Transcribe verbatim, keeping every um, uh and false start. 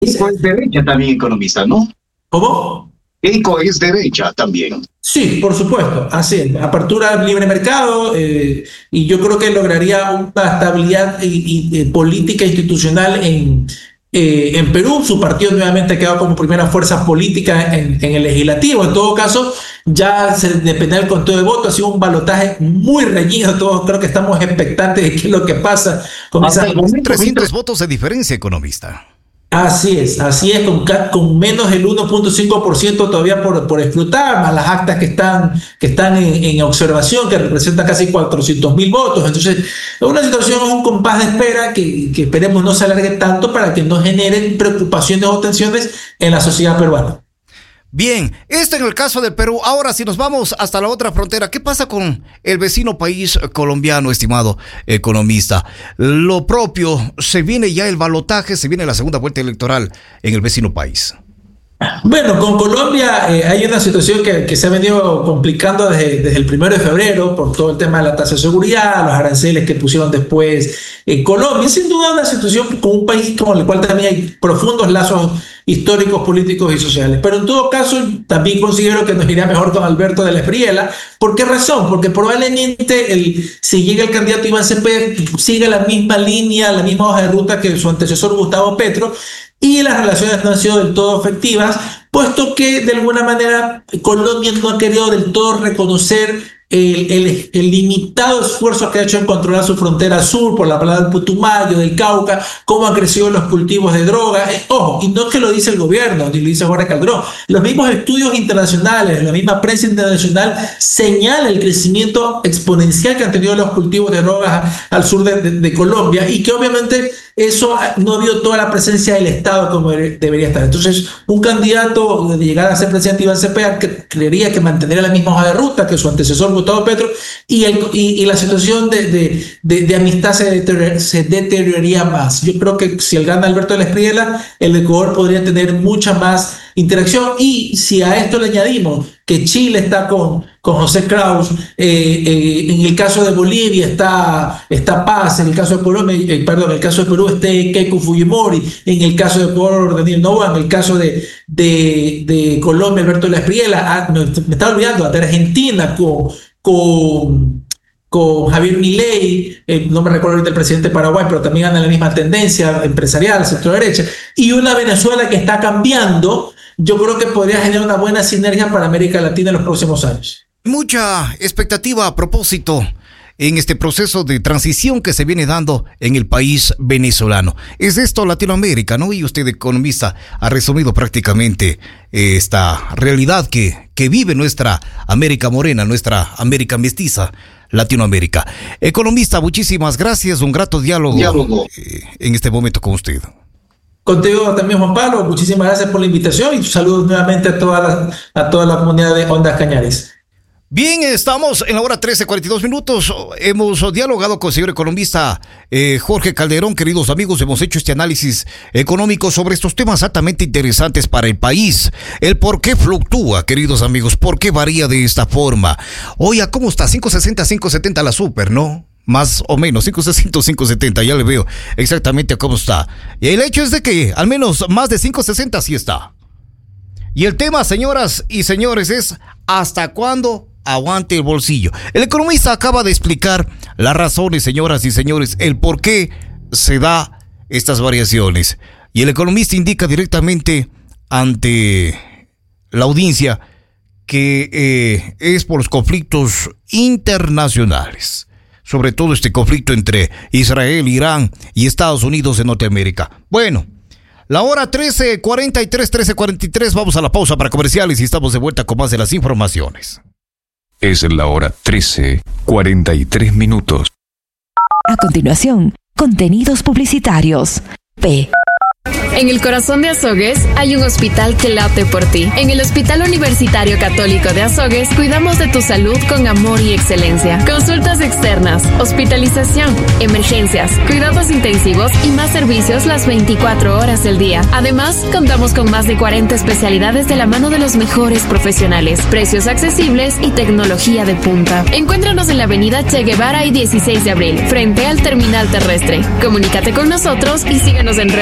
Keiko es derecha también, economista, ¿no? ¿Cómo? Keiko es derecha también. Sí, por supuesto, así es. Apertura libre mercado, eh, y yo creo que lograría una estabilidad y, y, y política institucional en, eh, en Perú. Su partido nuevamente ha quedado como primera fuerza política en, en el legislativo. En todo caso, ya se depende del conteo de votos. Ha sido un balotaje muy reñido. Todos creo que estamos expectantes de qué es lo que pasa con esa... trescientos votos de diferencia, economista. Así es, así es, con, con menos del uno punto cinco por ciento todavía por, por escrutar, más las actas que están, que están en, en observación, que representan casi cuatrocientos mil votos. Entonces, es una situación, es un compás de espera que, que esperemos no se alargue tanto para que no generen preocupaciones o tensiones en la sociedad peruana. Bien, esto en el caso del Perú. Ahora, si nos vamos hasta la otra frontera, ¿qué pasa con el vecino país colombiano, estimado economista? Lo propio, se viene ya el balotaje, se viene la segunda vuelta electoral en el vecino país. Bueno, con Colombia eh, hay una situación que, que se ha venido complicando desde, desde el primero de febrero por todo el tema de la tasa de seguridad, los aranceles que pusieron después en Colombia. Sin duda una situación con un país con el cual también hay profundos lazos históricos, políticos y sociales. Pero en todo caso, también considero que nos iría mejor con Alberto de la Espriella. ¿Por qué razón? Porque probablemente el, si llega el candidato Iván Cepeda, sigue la misma línea, la misma hoja de ruta que su antecesor Gustavo Petro, y las relaciones no han sido del todo efectivas, puesto que de alguna manera Colombia no ha querido del todo reconocer el, el, el limitado esfuerzo que ha hecho en controlar su frontera sur por la playa del Putumayo, del Cauca, cómo han crecido los cultivos de droga. Eh, ojo, y no es que lo dice el gobierno, ni lo dice Jorge Calderón. Los mismos estudios internacionales, la misma prensa internacional señala el crecimiento exponencial que han tenido los cultivos de drogas al sur de, de, de Colombia, y que obviamente eso no ha habido toda la presencia del Estado como debería estar. Entonces, un candidato de llegar a ser presidente Iván Cepeda que creería que mantendría la misma hoja de ruta que su antecesor Gustavo Petro, y, el, y, y la situación de, de, de, de amistad se, deterior, se deterioraría más. Yo creo que si el gana Alberto de la Espriella, el Ecuador podría tener mucha más interacción. Y si a esto le añadimos que Chile está con, con José Kraus, eh, eh, en el caso de Bolivia está, está Paz, en el caso de Colombia, eh, perdón, en el caso de Perú está Keiko Fujimori, en el caso de Ecuador Daniel Noboa, en el caso de, de, de Colombia Alberto de la Espriella, ah, no, me estaba olvidando, de Argentina con, con con Javier Milei, eh, no me recuerdo ahorita el presidente de Paraguay, pero también anda en la misma tendencia empresarial, centro derecha, y una Venezuela que está cambiando. Yo creo que podría generar una buena sinergia para América Latina en los próximos años. Mucha expectativa a propósito en este proceso de transición que se viene dando en el país venezolano. Es esto Latinoamérica, ¿no? Y usted, economista, ha resumido prácticamente esta realidad que, que vive nuestra América morena, nuestra América mestiza, Latinoamérica. Economista, muchísimas gracias, un grato diálogo, diálogo. Eh, en este momento con usted. Contigo también, Juan Pablo, muchísimas gracias por la invitación y saludos nuevamente a toda la, a toda la comunidad de Ondas Cañares. Bien, estamos en la hora trece, cuarenta y dos minutos. Hemos dialogado con el señor economista eh, Jorge Calderón. Queridos amigos, hemos hecho este análisis económico sobre estos temas altamente interesantes para el país. El por qué fluctúa, queridos amigos, por qué varía de esta forma. Oiga, ¿cómo está? cinco sesenta, cinco setenta la super, ¿no? Más o menos, cinco sesenta, cinco setenta, ya le veo exactamente cómo está. Y el hecho es de que al menos más de cinco sesenta sí está. Y el tema, señoras y señores, es ¿hasta cuándo aguante el bolsillo? El economista acaba de explicar las razones, señoras y señores, el por qué se da estas variaciones. Y el economista indica directamente ante la audiencia que eh, es por los conflictos internacionales. Sobre todo este conflicto entre Israel, Irán y Estados Unidos en Norteamérica. Bueno, la hora trece cuarenta y tres, trece cuarenta y tres, vamos a la pausa para comerciales y estamos de vuelta con más de las informaciones. Es la hora trece cuarenta y tres minutos. A continuación, contenidos publicitarios. P. En el corazón de Azogues hay un hospital que late por ti. En el Hospital Universitario Católico de Azogues cuidamos de tu salud con amor y excelencia. Consultas externas, hospitalización, emergencias, cuidados intensivos y más servicios las veinticuatro horas del día. Además, contamos con más de cuarenta especialidades de la mano de los mejores profesionales, precios accesibles y tecnología de punta. Encuéntranos en la avenida Che Guevara y dieciséis de abril, frente al terminal terrestre. Comunícate con nosotros y síguenos en redes.